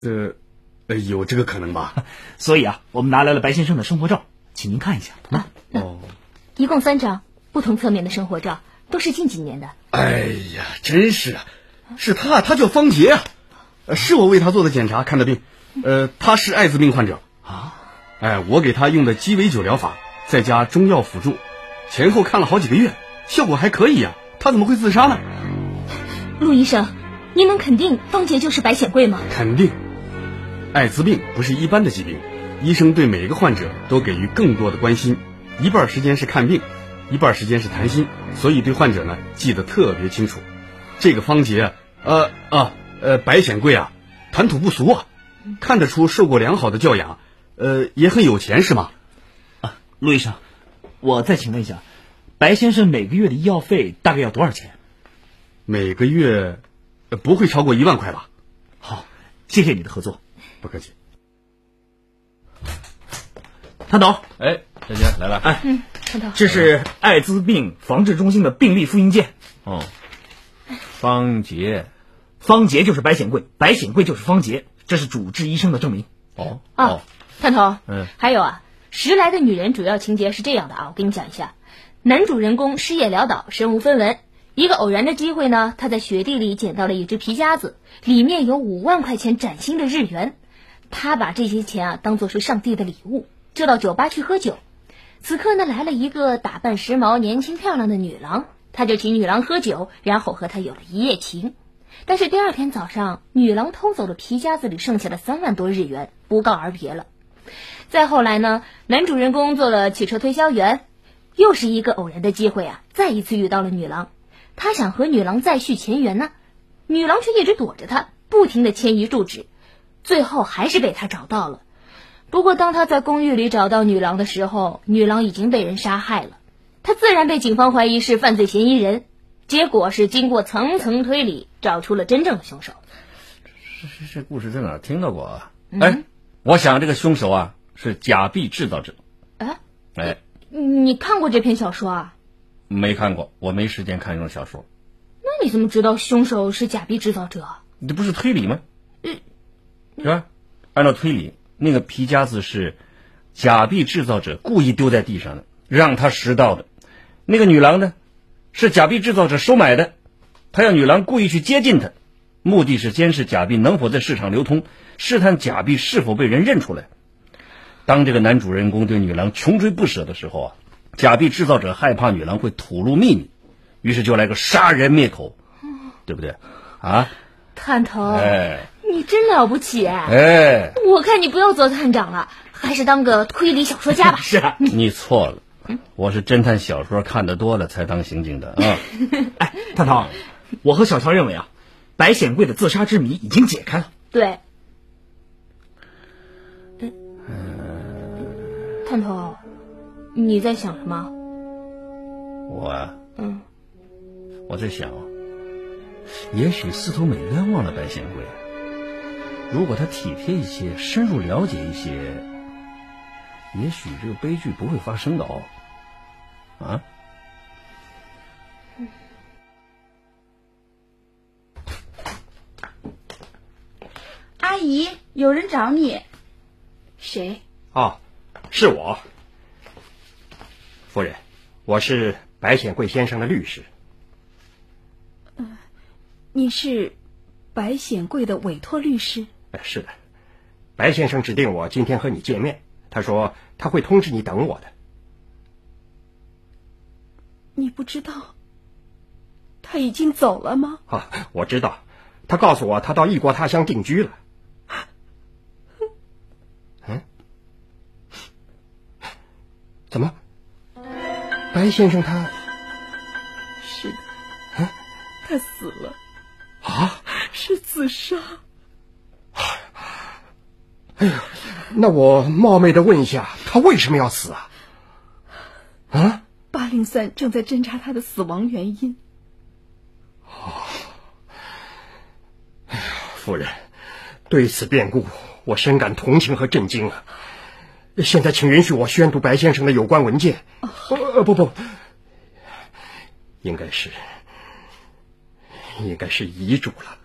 有这个可能吧？ 所以啊，我们拿来了白先生的生活照，请您看一下。 一共3张不同侧面的生活照，都是近几年的。 哎呀，真是啊，是他叫方杰啊，是我为他做的检查看的病，他是艾滋病患者啊。 我给他用的鸡尾酒疗法，再加中药辅助，前后看了好几个月，效果还可以啊，他怎么会自杀呢？ 陆医生，您能肯定方杰就是白显贵吗？ 肯定。艾滋病不是一般的疾病，医生对每个患者都给予更多的关心，一半时间是看病，一半时间是谈心，所以对患者呢记得特别清楚。这个方杰白显贵啊，谈吐不俗啊，看得出受过良好的教养，也很有钱是吗？ 陆医生，我再请问一下，白先生每个月的医药费大概要多少钱？ 每个月不会超过1万块吧？ 好，谢谢你的合作。 不客气。 谭董， 小姐来了。 看到。 这是艾滋病防治中心的病历复印件。 方杰就是白显贵，白显贵就是方杰，这是主治医生的证明。 探头。还有啊，十来个女人主要情节是这样的啊，我跟你讲一下。男主人公失业潦倒，身无分文。一个偶然的机会呢，他在雪地里捡到了一只皮夹子，里面有5万块钱崭新的日元。他把这些钱当作是上帝的礼物，就到酒吧去喝酒。此刻呢，来了一个打扮时髦、年轻漂亮的女郎，他就请女郎喝酒，然后和她有了一夜情。但是第二天早上，女郎偷走了皮夹子里剩下的3万多日元，不告而别了。再后来呢，男主人公做了汽车推销员，又是一个偶然的机会啊，再一次遇到了女郎。他想和女郎再续前缘呢，女郎却一直躲着他，不停地迁移住址，最后还是被他找到了。不过当他在公寓里找到女郎的时候，女郎已经被人杀害了，他自然被警方怀疑是犯罪嫌疑人。结果是经过层层推理，找出了真正的凶手。 这故事在哪儿听到过啊？我想这个凶手啊是假币制造者。 你看过这篇小说啊？ 没看过，我没时间看这种小说。 那你怎么知道凶手是假币制造者？ 这不是推理吗？是吧？按照推理，那个皮夹子是假币制造者故意丢在地上的，让他拾到的。那个女郎呢，是假币制造者收买的，他要女郎故意去接近他，目的是监视假币能否在市场流通，试探假币是否被人认出来。当这个男主人公对女郎穷追不舍的时候啊，假币制造者害怕女郎会吐露秘密，于是就来个杀人灭口，对不对啊？ 探头，你真了不起我看你不要做探长了，还是当个推理小说家吧。 是啊， 你错了，我是侦探小说看得多了才当刑警的啊。 探头，我和小乔认为啊，白显贵的自杀之谜已经解开了。 对。探头，你在想什么？ 我啊，我在想，也许司徒美冤枉了白显贵，如果他体贴一些，深入了解一些，也许这个悲剧不会发生的哦。啊？ 阿姨，有人找你。 谁？ 是我。夫人，我是白显贵先生的律师。 你是白显贵的委托律师？ 是的，白先生指定我今天和你见面，他说他会通知你等我的。 你不知道他已经走了吗？ 我知道，他告诉我他到异国他乡定居了。怎么？白先生他？ 是的，他死了。是自杀。 哎呀，那我冒昧的问一下，他为什么要死啊 803正在侦查他的死亡原因。 哎呀，夫人，对此变故我深感同情和震惊啊。现在请允许我宣读白先生的有关文件。不，应该是遗嘱了。